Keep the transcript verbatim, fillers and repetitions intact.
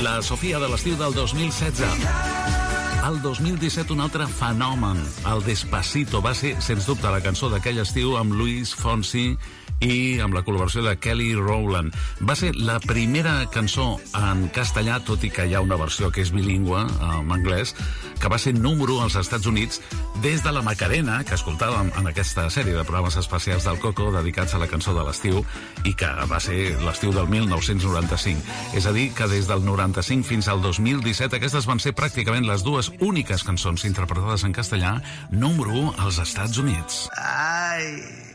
La Sofia de l'estiu del dos mil setze. El dos mil disset, un altre fenomen, el Despacito, va ser, sens dubte, la cançó d'aquell estiu amb Luis Fonsi i amb la col·laboració de Kelly Rowland. Va ser la primera cançó en castellà, tot i que hi ha una versió que és bilingüe, en anglès, que va ser número als Estats Units des de la Macarena, que escoltàvem en aquesta sèrie de programes especials del Coco dedicats a la cançó de l'estiu i que va ser l'estiu del mil nou-cents noranta-cinc. És a dir, que des del noranta-cinc fins al dos mil disset aquestes van ser pràcticament les dues úniques cançons interpretades en castellà número u als Estats Units. Ai...